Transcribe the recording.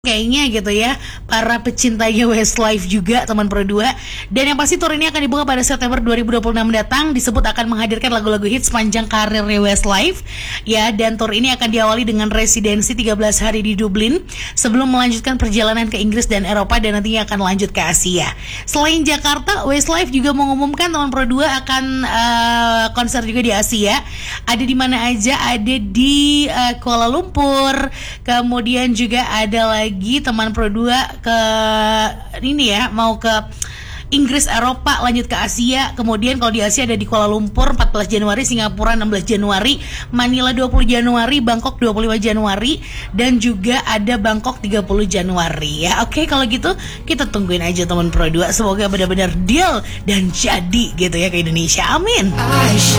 Kayaknya gitu ya, para pecintanya Westlife juga teman Pro 2. Dan yang pasti tour ini akan dibuka pada September 2026 mendatang. Disebut akan menghadirkan lagu-lagu hits sepanjang karirnya Westlife ya. Dan tour ini akan diawali dengan residensi 13 hari di Dublin sebelum melanjutkan perjalanan ke Inggris dan Eropa, dan nantinya akan lanjut ke Asia. Selain Jakarta, Westlife juga mengumumkan teman Pro 2 akan konser juga di Asia. Ada di mana aja? Ada di Kuala Lumpur. Kemudian juga ada lagi teman Pro 2 ke ini ya, mau ke Inggris, Eropa, lanjut ke Asia. Kemudian kalau di Asia ada di Kuala Lumpur 14 Januari, Singapura 16 Januari, Manila 20 Januari, Bangkok 25 Januari, dan juga ada Bangkok 30 Januari ya. Oke, kalau gitu kita tungguin aja teman Pro 2. Semoga benar-benar deal dan jadi gitu ya ke Indonesia. Amin.